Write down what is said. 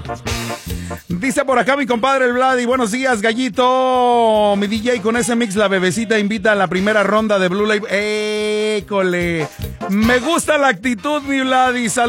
Dice por acá mi compadre el Vladi, buenos días, Gallito. Mi DJ, con ese mix la bebecita invita a la primera ronda de Blue Label. ¡École! Me gusta la actitud, mi Vladi.